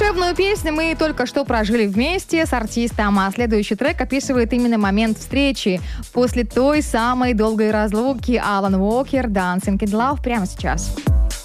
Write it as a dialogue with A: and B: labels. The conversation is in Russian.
A: Душевную песню мы только что прожили вместе с артистом, а следующий трек описывает именно момент встречи после той самой долгой разлуки. Алан Уокер, Dancing in Love, прямо сейчас.